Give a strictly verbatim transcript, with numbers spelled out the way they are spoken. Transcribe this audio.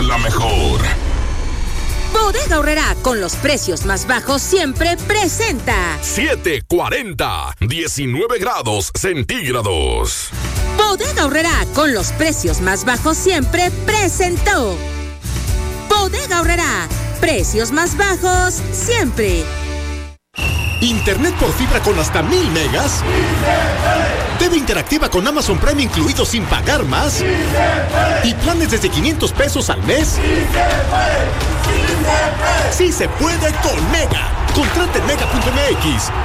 la mejor. Bodega Aurrerá, con los precios más bajos siempre presenta. siete cuarenta, diecinueve grados centígrados. Bodega Aurrerá, con los precios más bajos siempre presentó. Bodega Aurrerá, precios más bajos siempre. Internet por fibra con hasta mil megas. T V interactiva con Amazon Prime incluido sin pagar más. Y planes desde quinientos pesos al mes. Sí se puede con Mega. Contrate en mega punto m x.